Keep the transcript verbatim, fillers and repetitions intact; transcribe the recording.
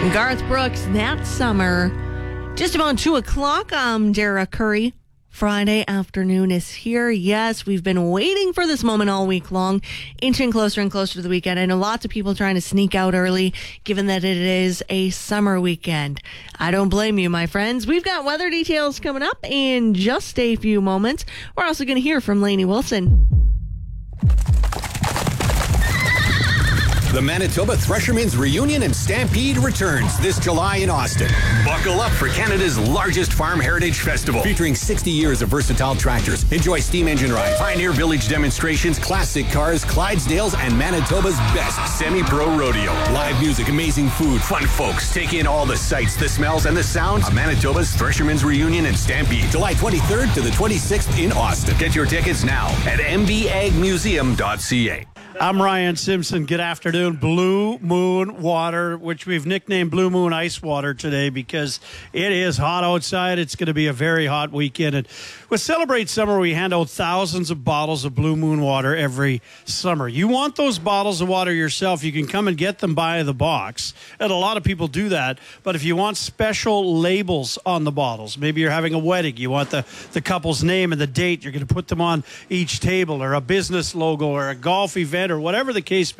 Garth Brooks, That Summer. Just about two o'clock. I'm Dara Curry. Friday afternoon is here. Yes, we've been waiting for this moment all week long, inching closer and closer to the weekend. I know lots of people trying to sneak out early, given that it is a summer weekend. I don't blame you, my friends. We've got weather details coming up in just a few moments. We're also going to hear from Lainey Wilson. The Manitoba Threshermen's Reunion and Stampede returns this July in Austin. Buckle up for Canada's largest farm heritage festival. Featuring sixty years of versatile tractors. Enjoy steam engine rides, Pioneer Village demonstrations, classic cars, Clydesdales, and Manitoba's best semi-pro rodeo. Live music, amazing food, fun folks. Take in all the sights, the smells, and the sounds of Manitoba's Threshermen's Reunion and Stampede. July twenty-third to the twenty-sixth in Austin. Get your tickets now at m b ag museum dot c a. I'm Ryan Simpson. Good afternoon. Blue Moon Water, which we've nicknamed Blue Moon Ice Water today because it is hot outside. It's going to be a very hot weekend. And with Celebrate Summer, we hand out thousands of bottles of Blue Moon Water every summer. You want those bottles of water yourself, you can come and get them by the box. And a lot of people do that. But if you want special labels on the bottles, maybe you're having a wedding, you want the, the couple's name and the date, you're going to put them on each table, or a business logo or a golf event, or whatever the case